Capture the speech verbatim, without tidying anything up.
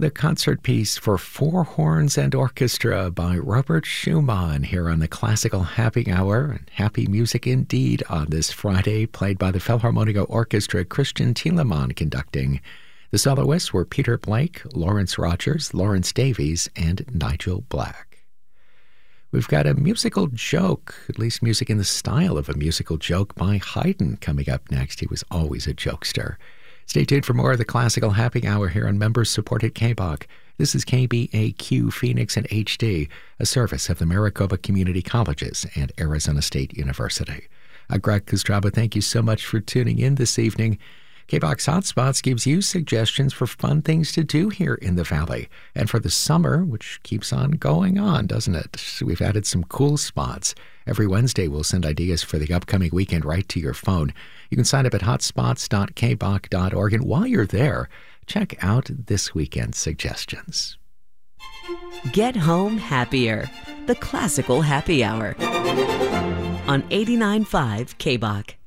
The concert piece for four horns and orchestra by Robert Schumann here on the Classical Happy Hour. And happy music indeed on this Friday, played by the Philharmonia Orchestra, Christian Thielemann conducting. The soloists were Peter Blake, Lawrence Rogers, Lawrence Davies, and Nigel Black. We've got a musical joke, at least music in the style of a musical joke, by Haydn coming up next. He was always a jokester. Stay tuned for more of the Classical Happy Hour here on members-supported K B O C. This is K B A Q Phoenix and H D, a service of the Maricopa Community Colleges and Arizona State University. I'm Greg Kostraba. Thank you so much for tuning in this evening. K B O X Hotspots gives you suggestions for fun things to do here in the Valley. And for the summer, which keeps on going on, doesn't it? We've added some cool spots. Every Wednesday, we'll send ideas for the upcoming weekend right to your phone. You can sign up at hotspots dot k b o c dot org. And while you're there, check out this weekend's suggestions. Get home happier. The Classical Happy Hour on eighty-nine point five K B O C.